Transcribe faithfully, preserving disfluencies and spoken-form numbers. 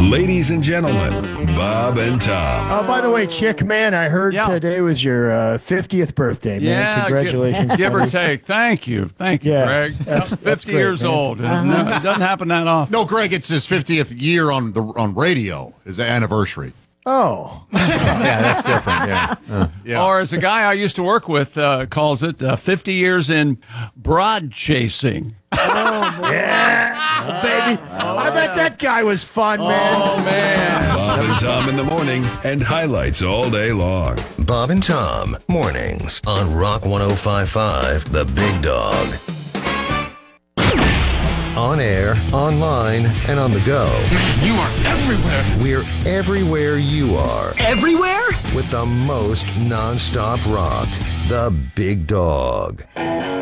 Ladies and gentlemen, Bob and Tom. Oh, by the way, Chick, man, I heard Yeah. today was your uh, fiftieth birthday, man. Yeah, Congratulations. Give, give or buddy. take. Thank you. Thank you, Yeah, Greg. that's- I'm that's fifty great, years man. old. It, no- it doesn't happen that often. No, Greg, it's his fiftieth year on the on radio. His anniversary. Oh, Yeah, that's different. Yeah. Uh, Yeah. Or as a guy I used to work with uh, calls it, uh, fifty years in broad chasing. yeah, baby. I bet that guy was fun, man. Oh, man. Bob and Tom in the morning and highlights all day long. Bob and Tom, mornings on Rock one oh five point five, The Big Dog. On air, online, and on the go. You are everywhere. We're everywhere you are Everywhere? with the most nonstop rock. The Big Dog.